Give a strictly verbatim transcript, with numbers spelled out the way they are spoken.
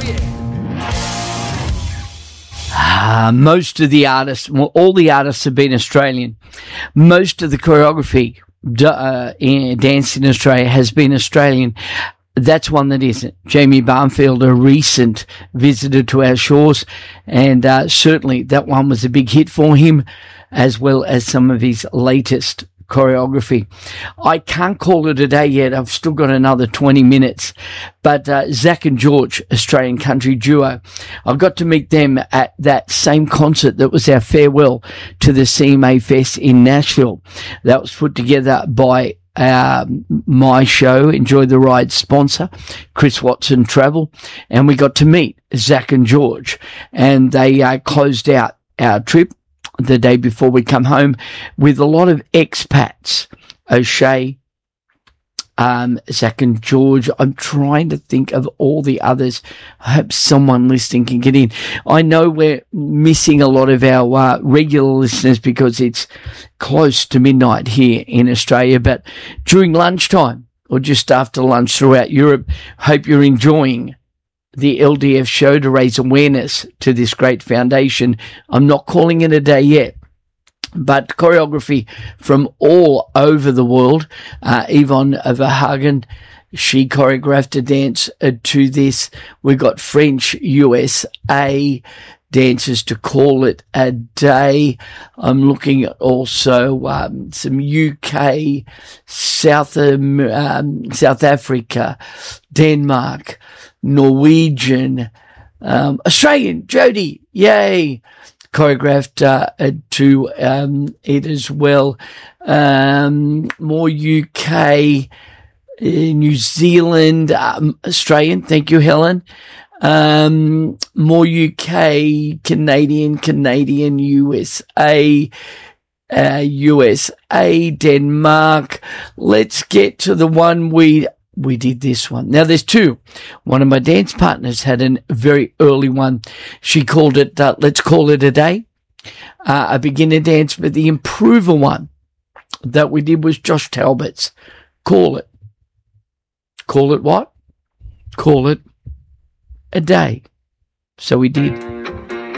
Uh, most of the artists, well, all the artists have been Australian. Most of the choreography uh, in dance in Australia has been Australian. That's one that isn't. Jamie Barnfield, a recent visitor to our shores, and uh, certainly that one was a big hit for him, as well as some of his latest choreography. I can't call it a day yet. I've still got another twenty minutes. But uh, Zach and George, Australian country duo, I've got to meet them at that same concert that was our farewell to the C M A Fest in Nashville. That was put together by uh, my show, Enjoy the Ride sponsor, Chris Watson Travel. And we got to meet Zach and George. And they uh, closed out our trip the day before we come home with a lot of expats. O'Shea, um, Zach and George. I'm trying to think of all the others. I hope someone listening can get in. I know we're missing a lot of our uh, regular listeners because it's close to midnight here in Australia, but during lunchtime or just after lunch throughout Europe, hope you're enjoying the L D F show to raise awareness to this great foundation. I'm not calling it a day yet, but choreography from all over the world. Uh, Yvonne Verhagen, she choreographed a dance uh, to this. We got French U S A dancers to call it a day. I'm looking at also um, some U K, South um, South Africa, Denmark, Norwegian, um, Australian, Jody, yay, choreographed uh, to um, it as well. Um, more U K, uh, New Zealand, um, Australian, thank you, Helen. Um, more U K, Canadian, Canadian, U S A, uh, U S A, Denmark. Let's get to the one we We did this one. Now, there's two. One of my dance partners had a very early one. She called it, uh, let's call it a day, uh, a beginner dance. But the improver one that we did was Josh Talbot's. Call it. Call it what? Call it a day. So we did.